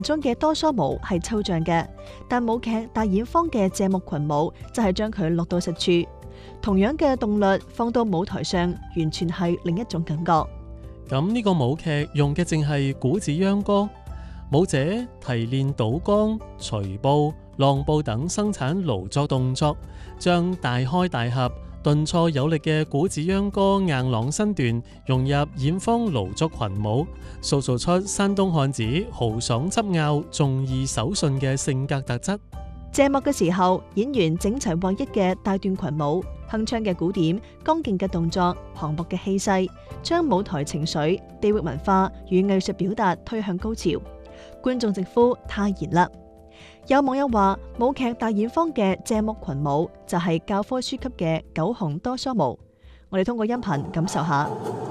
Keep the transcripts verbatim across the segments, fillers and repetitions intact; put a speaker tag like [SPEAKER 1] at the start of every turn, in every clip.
[SPEAKER 1] 中嘅多梭舞係抽象嘅，但舞劇大演坊嘅謝幕群舞就係將佢落到實處。同樣嘅動律放到舞台上，完全係另一種感覺。
[SPEAKER 2] 咁呢個舞劇用嘅淨係古子秧歌，舞者提煉倒鋼、捶布、浪布等生產勞作動作，將大開大合、頓挫有力嘅古子秧歌硬朗身段融入演坊勞作群舞，塑造出山東漢子豪爽執拗、重義守信嘅性格特質。
[SPEAKER 1] 謝幕嘅時候，演員整齊劃一嘅大段群舞，鏗鏘嘅鼓點、剛勁嘅動作、磅礴嘅氣勢，將舞台情緒、地域文化與藝術表達推向高潮。觀眾直呼太燃啦！有網友話，舞劇大演坊嘅謝幕群舞就係教科書級嘅九紅多梭舞。我哋通過音頻感受下。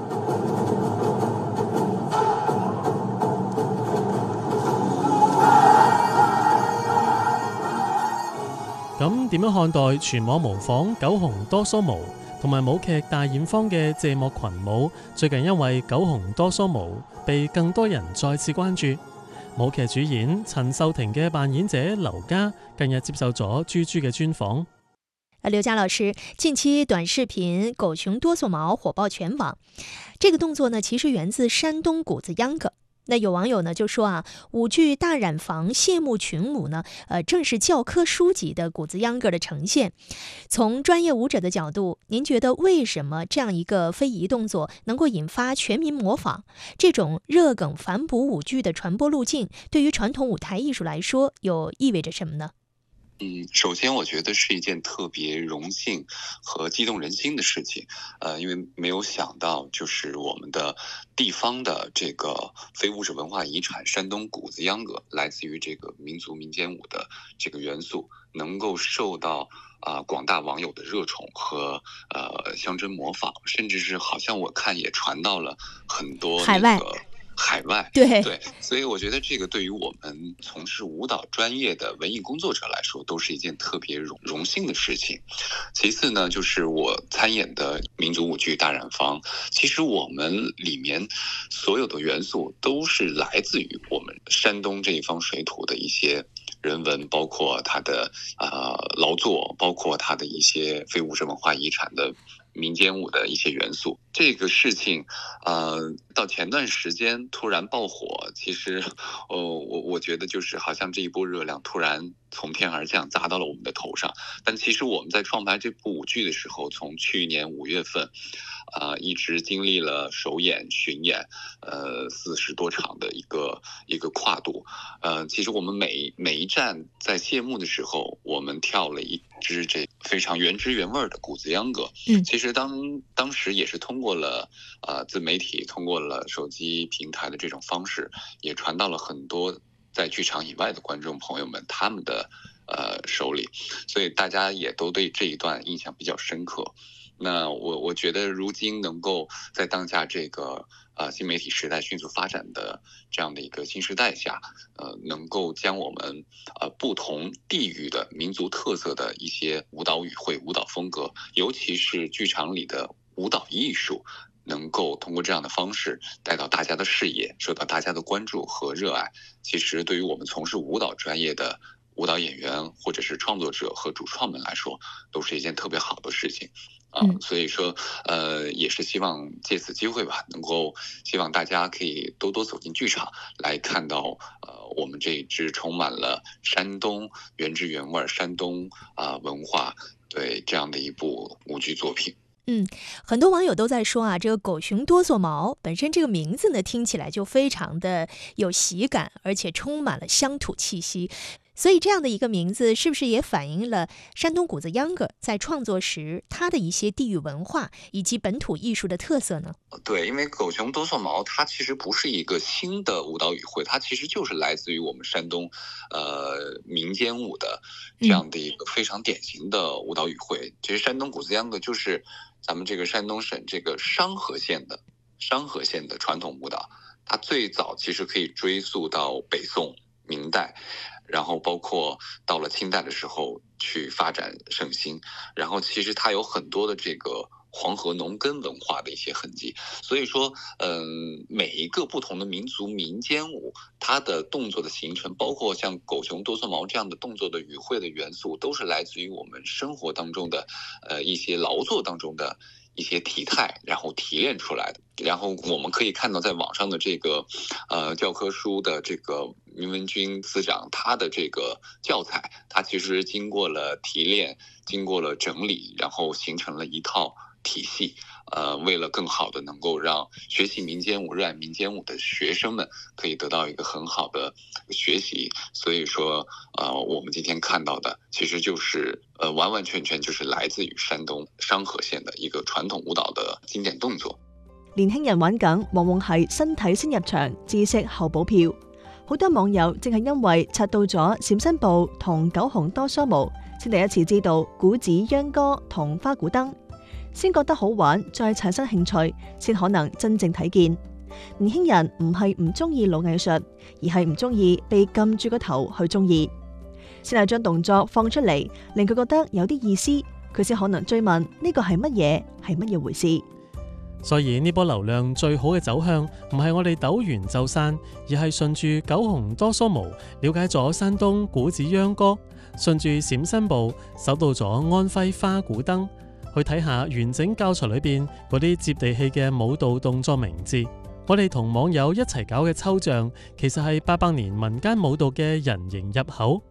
[SPEAKER 2] 咁點樣看待全網模仿九紅多梭舞同埋舞劇大演坊嘅謝幕群舞？最近因為九紅多梭舞被更多人再次關注。舞劇主演陳秀婷嘅扮演者劉嘉近日接受咗豬豬嘅專訪。
[SPEAKER 3] 劉嘉老師，近期短視頻狗熊多梭毛火爆全網，這個動作呢其實源自山東谷子秧歌。那有網友呢就說啊，舞劇大染坊謝幕群舞呢，呃，正是教科書級的谷子秧歌的呈現。從專業舞者的角度，您覺得為什麼這樣一個非遺動作能夠引發全民模仿？這種熱梗反哺舞劇的傳播路徑，對於傳統舞台藝術來說，又意味着什麼呢？
[SPEAKER 4] 嗯，首先我覺得是一件特別榮幸和激動人心的事情，呃，因為沒有想到，就是我們的地方的這個非物質文化遺產山東谷子秧歌，來自於這個民族民間舞的這個元素，能夠受到啊、呃、廣大網友的熱寵和呃相爭模仿，甚至是好像我看也傳到了很多、那個、
[SPEAKER 3] 海外。
[SPEAKER 4] 海外
[SPEAKER 3] 對
[SPEAKER 4] 對，所以我覺得這個對於我們從事舞蹈專業的文藝工作者來說，都是一件特別榮榮幸的事情。其次呢，就是我參演的民族舞劇大染坊，其實我們裡面所有的元素都是來自於我們山東這一方水土的一些人文，包括它的呃勞作，包括它的一些非物質文化遺產的民間舞的一些元素。這個事情呃到前段時間突然爆火，其實呃我我覺得就是好像這一波熱量突然從天而降，砸到了我們的頭上。但其實我們在創排這部舞劇的時候，從去年五月份啊、呃、一直經歷了首演巡演，呃四十多場的一個一個跨度。呃其實我們每每一站在謝幕的時候，我們跳了一支這非常原汁原味的谷子秧歌。
[SPEAKER 3] 嗯，
[SPEAKER 4] 其實當當時也是通過了呃自媒體，通過了手機平台的這種方式，也傳到了很多在劇場以外的觀眾朋友們他們的呃手裏，所以大家也都對這一段印象比較深刻。那我我覺得如今能夠在當下這個呃新媒體時代迅速發展的這樣的一個新時代下，呃能夠將我們呃不同地域的民族特色的一些舞蹈語彙、舞蹈風格，尤其是劇場裏的舞蹈藝術，能夠通過這樣的方式帶到大家的視野，受到大家的關注和熱愛，其實對於我們從事舞蹈專業的舞蹈演員或者是創作者和主創們來說，都是一件特別好的事情。啊，所以說，呃，也是希望借此機會吧，能夠希望大家可以多多走進劇場，來看到，呃，我們這一支充滿了山東原汁原味、山東啊、呃、文化，對這樣的一部舞劇作品。
[SPEAKER 3] 嗯，很多網友都在說啊，這個狗熊多梭毛本身這個名字呢，聽起來就非常的有喜感，而且充滿了鄉土氣息。所以這樣的一個名字，是不是也反映了山東谷子秧歌在創作時它的一些地域文化以及本土藝術的特色呢？
[SPEAKER 4] 對，因為狗熊多梭毛它其實不是一個新的舞蹈語彙，它其實就是來自於我們山東呃民間舞的這樣的一個非常典型的舞蹈語彙。嗯、其實山東谷子秧歌就是咱們這個山東省這個商河縣的商河縣的傳統舞蹈，它最早其實可以追溯到北宋明代，然後包括到了清代的時候去發展盛行，然後其實它有很多的這個黃河農耕文化的一些痕跡。所以說，嗯，每一個不同的民族民間舞，它的動作的形成，包括像狗熊多梭毛這樣的動作的語彙的元素，都是來自於我們生活當中的，呃，一些勞作當中的一些體態，然後提煉出來的。然後我們可以看到，在網上的這個，呃，教科書的這個林文君司長，他的這個教材，他其實經過了提煉，經過了整理，然後形成了一套體系。呃，為了更好的能夠讓學習民間舞、熱愛民間舞的學生們可以得到一個很好的學習，所以說，呃，我們今天看到的其實就是，呃，完完全全就是來自於山東商河縣的一個傳統舞蹈的經典動作。
[SPEAKER 1] 年輕人玩緊往往係身體先入場，知識後補票。好多網友正係因為刷到咗閃身步同九紅多梭毛，先第一次知道古子秧歌同花鼓燈，先覺得好玩，再產生興趣，先可能真正睇見。年輕人唔係唔中意老藝術，而係唔中意被撳住個頭去中意。先係將動作放出嚟，令佢覺得有啲意思，佢先可能追問呢個係乜嘢，係乜嘢回事。
[SPEAKER 2] 所以呢波流量最好嘅走向，唔係我哋抖完就散，而係順住九紅多梭毛，了解咗山東古子秧歌，順住閃身步，搜到咗安徽花鼓燈，去睇下完整教材裏邊嗰啲接地氣嘅舞蹈動作名字。我哋同網友一齊搞嘅抽象，其實係八百年民間舞蹈嘅人形入口。